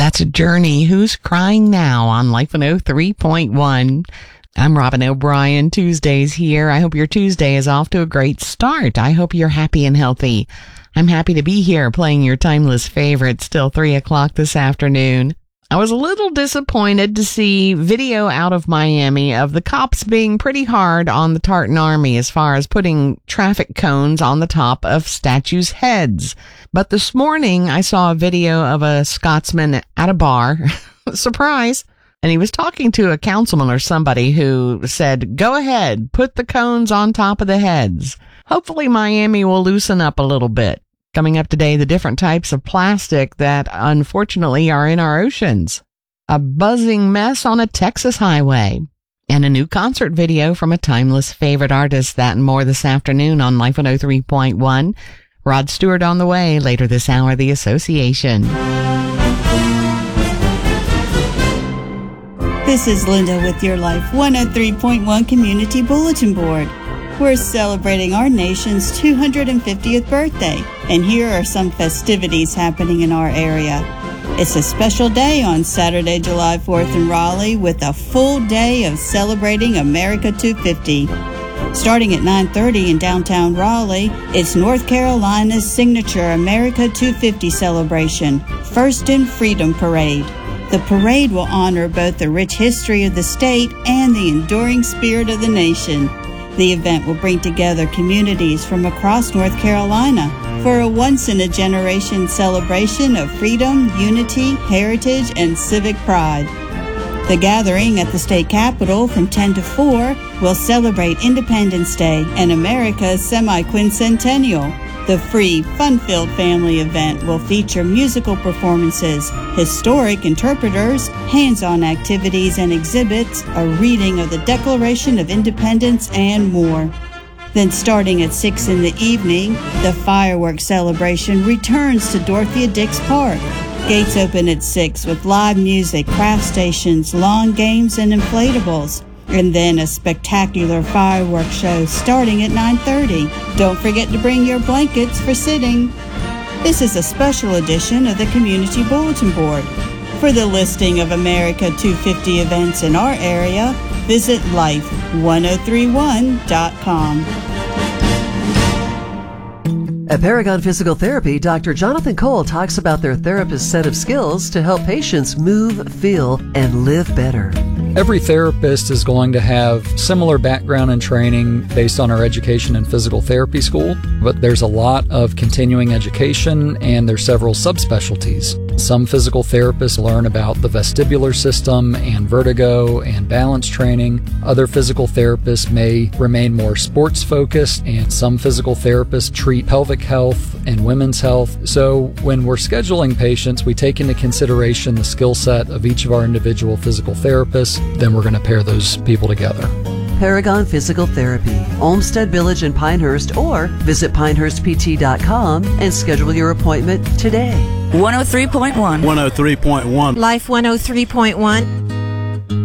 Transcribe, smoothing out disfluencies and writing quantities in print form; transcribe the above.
That's a Journey. Who's Crying Now on Life 103.1. I'm Robin O'Brien. Tuesday's here. I hope your Tuesday is off to a great start. I hope you're happy and healthy. I'm happy to be here playing your timeless favorites till 3 o'clock this afternoon. I was a little disappointed to see video out of Miami of the cops being pretty hard on the Tartan Army as far as putting traffic cones on the top of statues' heads. But this morning I saw a video of a Scotsman at a bar. Surprise! And he was talking to a councilman or somebody who said, go ahead, put the cones on top of the heads. Hopefully Miami will loosen up a little bit. Coming up today, the different types of plastic that unfortunately are in our oceans. A buzzing mess on a Texas highway. And a new concert video from a timeless favorite artist. That and more this afternoon on Life 103.1. Rod Stewart on the way. Later this hour, The Association. This is Linda with your Life 103.1 Community Bulletin Board. We're celebrating our nation's 250th birthday, and here are some festivities happening in our area. It's a special day on Saturday, July 4th in Raleigh with a full day of celebrating America 250. Starting at 9:30 in downtown Raleigh, it's North Carolina's signature America 250 celebration, First in Freedom Parade. The parade will honor both the rich history of the state and the enduring spirit of the nation. The event will bring together communities from across North Carolina for a once-in-a-generation celebration of freedom, unity, heritage, and civic pride. The gathering at the state capitol from 10 to 4 will celebrate Independence Day and America's semi-quincentennial. The free, fun-filled family event will feature musical performances, historic interpreters, hands-on activities and exhibits, a reading of the Declaration of Independence, and more. Then starting at 6 in the evening, the fireworks celebration returns to Dorothea Dix Park. Gates open at 6 with live music, craft stations, lawn games, and inflatables. And then a spectacular fireworks show starting at 9:30. Don't forget to bring your blankets for sitting. This is a special edition of the Community Bulletin Board. For the listing of America 250 events in our area, visit life1031.com. At Paragon Physical Therapy, Dr. Jonathan Cole talks about their therapist's set of skills to help patients move, feel, and live better. Every therapist is going to have similar background and training based on our education in physical therapy school, but there's a lot of continuing education and there's several subspecialties. Some physical therapists learn about the vestibular system and vertigo and balance training. Other physical therapists may remain more sports focused, and some physical therapists treat pelvic health and women's health. So when we're scheduling patients, we take into consideration the skill set of each of our individual physical therapists. Then we're going to pair those people together. Paragon Physical Therapy, Olmsted Village in Pinehurst, or visit pinehurstpt.com and schedule your appointment today. 103.1. 103.1. Life 103.1.